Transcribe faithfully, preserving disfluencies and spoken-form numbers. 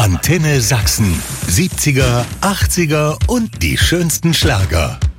Antenne Sachsen. siebziger, achtziger und die schönsten Schlager.